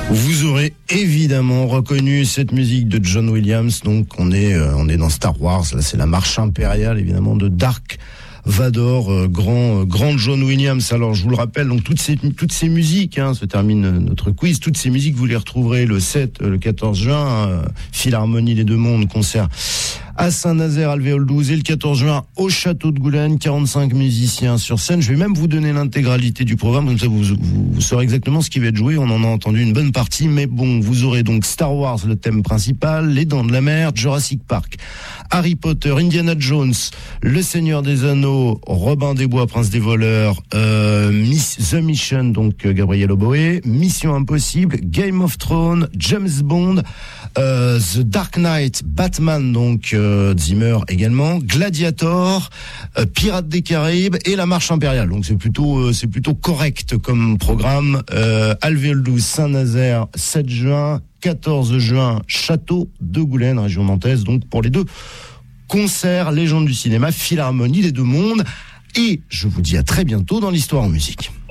Vous aurez évidemment reconnu cette musique de John Williams. Donc on est dans Star Wars. Là, c'est la marche impériale évidemment de Dark Vador, grand John Williams. Alors je vous le rappelle, donc toutes ces musiques, se termine notre quiz. Toutes ces musiques vous les retrouverez le 14 juin, Philharmonie des Deux Mondes, concert à Saint-Nazaire, Alvéole 12, et le 14 juin au Château de Goulaine, 45 musiciens sur scène. Je vais même vous donner l'intégralité du programme, comme ça vous saurez exactement ce qui va être joué. On en a entendu une bonne partie, mais bon, vous aurez donc Star Wars, le thème principal, Les Dents de la Mer, Jurassic Park, Harry Potter, Indiana Jones, Le Seigneur des Anneaux, Robin des Bois, Prince des Voleurs, The Mission, donc Gabriel Oboe, Mission Impossible, Game of Thrones, James Bond, The Dark Knight, Batman, donc Zimmer également, Gladiator, Pirates des Caraïbes et La Marche Impériale. Donc c'est plutôt correct comme programme. Alvéole 12, Saint-Nazaire, 7 juin, 14 juin, Château de Goulaine, région nantaise, donc pour les deux concerts, légende du cinéma, Philharmonie des Deux Mondes. Et je vous dis à très bientôt dans l'Histoire en musique.